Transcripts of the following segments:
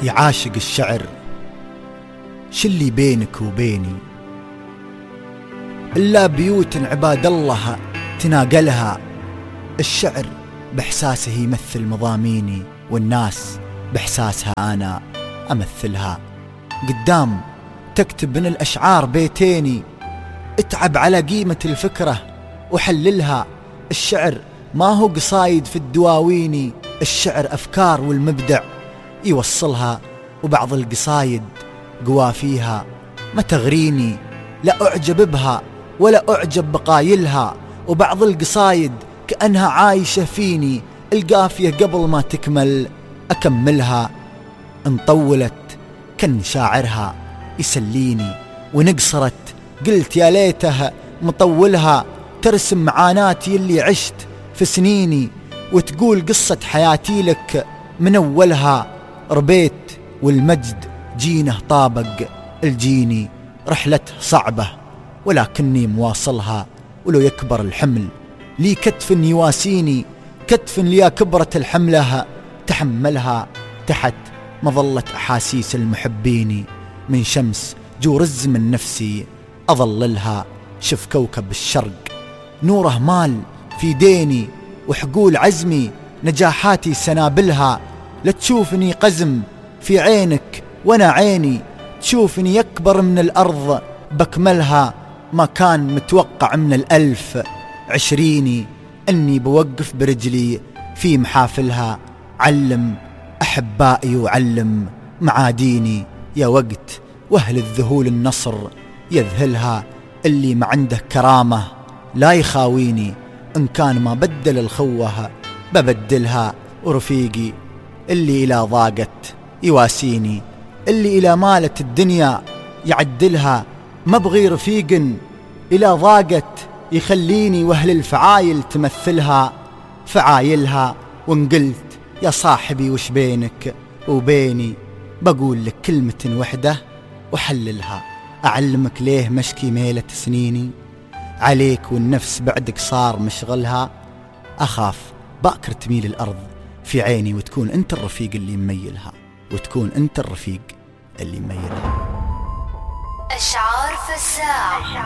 يعاشق الشعر شلي بينك وبيني إلا بيوت عباد الله تناقلها. الشعر بإحساسه يمثل مضاميني والناس بإحساسها أنا أمثلها. قدام تكتب من الأشعار بيتيني اتعب على قيمة الفكرة وحللها. الشعر ما هو قصايد في الدواويني، الشعر أفكار والمبدع يوصلها. وبعض القصايد قوافيها ما تغريني لا أعجب بها ولا أعجب بقايلها. وبعض القصايد كأنها عايشة فيني، القافية قبل ما تكمل أكملها. إن طولت كان شاعرها يسليني، ونقصرت قلت يا ليتها مطولها. ترسم معاناتي اللي عشت في سنيني، وتقول قصة حياتي لك من أولها. ربيت والمجد جينه طابق الجيني، رحلته صعبة ولكني مواصلها. ولو يكبر الحمل لي كتف يواسيني، كتف لي كبرت الحملها تحملها. تحت مظلة أحاسيس المحبين، من شمس جورز من نفسي أظللها. شف كوكب الشرق نوره مال في ديني، وحقول عزمي نجاحاتي سنابلها. لا تشوفني قزم في عينك وانا عيني، تشوفني يكبر من الأرض بكملها. ما كان متوقع من 1020 أني بوقف برجلي في محافلها. علم أحبائي وعلم معاديني، يا وقت وأهل الذهول النصر يذهلها. اللي ما عنده كرامة لا يخاويني، إن كان ما بدل الخوة ببدلها. ورفيقي اللي إلى ضاقت يواسيني، اللي إلى مالت الدنيا يعدلها. ما بغي رفيق إلى ضاقت يخليني، وأهل الفعايل تمثلها فعايلها. وإن قلت يا صاحبي وش بينك وبيني، بقول لك كلمة وحدة وحللها. أعلمك ليه مشكي ميلة سنيني عليك، والنفس بعدك صار مشغلها. أخاف باكر تميل الأرض في عيني، وتكون أنت الرفيق اللي مميلها، وتكون أنت الرفيق اللي مميلها. أشعار فزاع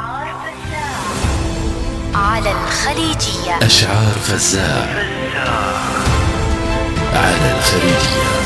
على الخليجية. أشعار فزاع على الخليجية.